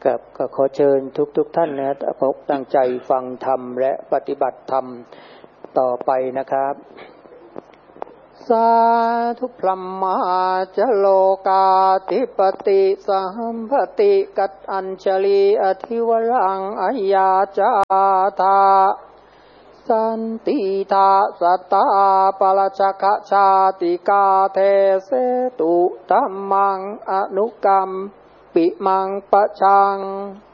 กับก็ขอเชิญทุกท่านนะตั้งใจฟังธรรมและปฏิบัติธรรมต่อไปนะครับสาธุพรัมมาจะโลกาธิปติสัมภติกัตอัญชลีอธิวรังอัยยาจาธาสันติทาสัตตาปะละชะคะชาติกาเทเสตุธัมมังอนุกัมปิมังปะชัง